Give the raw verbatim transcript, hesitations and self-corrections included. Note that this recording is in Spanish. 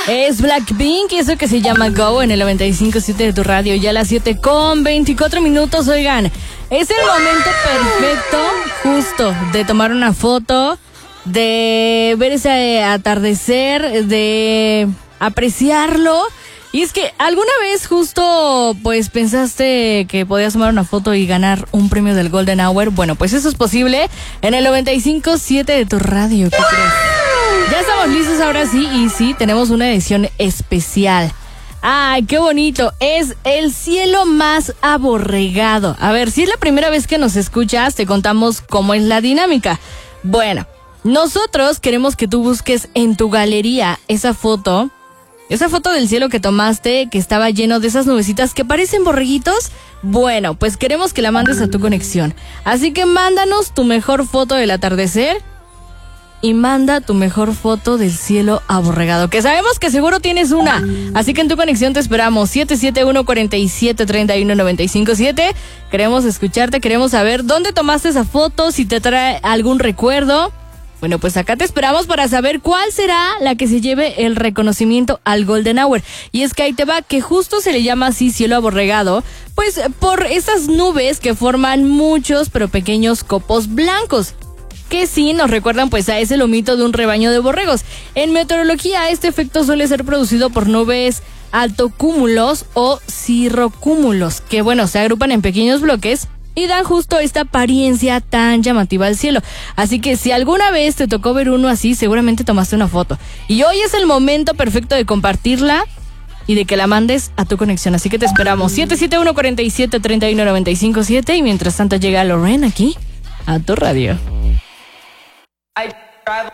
Es Blackpink, eso que se llama Go en el noventa y cinco punto siete de tu radio. Ya a las siete con veinticuatro minutos, oigan. Es el momento perfecto, justo, de tomar una foto, de ver ese atardecer, de apreciarlo. Y es que alguna vez justo pues pensaste que podías tomar una foto y ganar un premio del Golden Hour. Bueno, pues eso es posible en el noventa y cinco punto siete de tu radio. ¿Qué crees? Ya estamos listos ahora sí, y sí, tenemos una edición especial. ¡Ay, qué bonito! Es el cielo más aborregado. A ver, si es la primera vez que nos escuchas, te contamos cómo es la dinámica. Bueno, nosotros queremos que tú busques en tu galería esa foto, esa foto del cielo que tomaste, que estaba lleno de esas nubecitas que parecen borreguitos. Bueno, pues queremos que la mandes a tu conexión. Así que mándanos tu mejor foto del atardecer y manda tu mejor foto del cielo aborregado, que sabemos que seguro tienes una. Así que en tu conexión te esperamos. siete siete uno, cuatro siete, tres uno, nueve cinco siete. Queremos escucharte, queremos saber dónde tomaste esa foto, si te trae algún recuerdo. Bueno, pues acá te esperamos para saber cuál será la que se lleve el reconocimiento al Golden Hour. Y es que ahí te va, que justo se le llama así cielo aborregado, pues por esas nubes que forman muchos pero pequeños copos blancos, que sí nos recuerdan pues a ese lomito de un rebaño de borregos. En meteorología este efecto suele ser producido por nubes altocúmulos o cirrocúmulos, que bueno, se agrupan en pequeños bloques y dan justo esta apariencia tan llamativa al cielo. Así que si alguna vez te tocó ver uno así, seguramente tomaste una foto. Y hoy es el momento perfecto de compartirla y de que la mandes a tu conexión. Así que te esperamos. siete siete uno, cuatro siete, tres uno, nueve cinco siete. Y mientras tanto llega Lorraine aquí a tu radio. I